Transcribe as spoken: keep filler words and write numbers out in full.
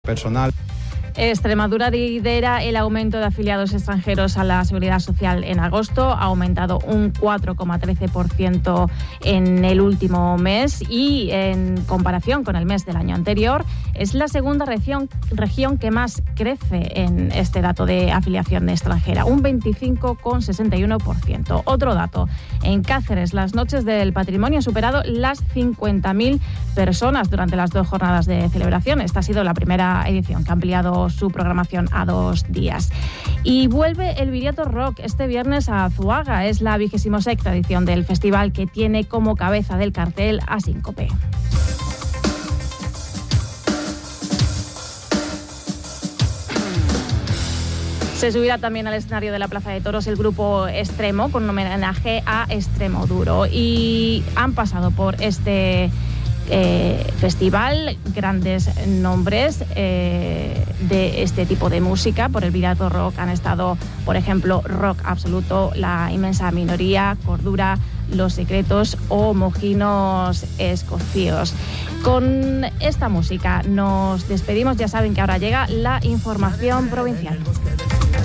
personal. Extremadura lidera el aumento de afiliados extranjeros a la Seguridad Social en agosto. Ha aumentado un cuatro coma trece por ciento en el último mes y, en comparación con el mes del año anterior, es la segunda región, región que más crece en este dato de afiliación extranjera, un veinticinco coma sesenta y uno por ciento. Otro dato, en Cáceres las noches del patrimonio han superado las cincuenta mil personas durante las dos jornadas de celebración. Esta ha sido la primera edición que ha ampliado su programación a dos días. Y vuelve el Viriato Rock este viernes a Zuaga. Es la vigésimo sexta edición del festival, que tiene como cabeza del cartel a Síncope. Se subirá también al escenario de la Plaza de Toros el grupo Extremo, con un homenaje a Extremoduro. Y han pasado por este Eh, festival grandes nombres eh, de este tipo de música. Por el Viriato Rock han estado, por ejemplo, Rock Absoluto, La Inmensa Minoría, Cordura, Los Secretos o Mojinos Escocíos. Con esta música nos despedimos. Ya saben que ahora llega la información provincial.